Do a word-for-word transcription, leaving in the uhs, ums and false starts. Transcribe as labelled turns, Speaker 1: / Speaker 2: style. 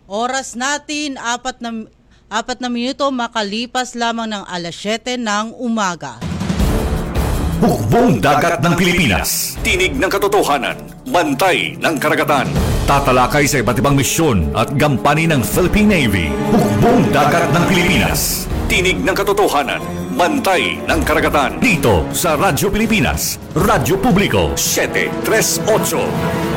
Speaker 1: Oras natin, apat na, apat na minuto makalipas lamang ng alas siyete ng umaga.
Speaker 2: Hukbong dagat ng Pilipinas. Tinig ng katotohanan. Bantay ng karagatan. Tatalakay sa iba't ibang misyon at gampanin ng Philippine Navy. Hukbong dagat ng Pilipinas. Tinig ng katotohanan. Bantay ng karagatan. Dito sa Radyo Pilipinas. Radyo Publiko. siyete tres otso.